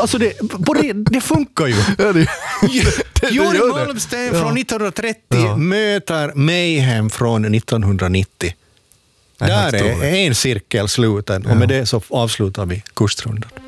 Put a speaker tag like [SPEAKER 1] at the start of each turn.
[SPEAKER 1] alltså det funkar ju. Johnny Malmsten från 1930 möter Mayhem från 1990. Där är en cirkel sluten och med det så avslutar vi kustrundan.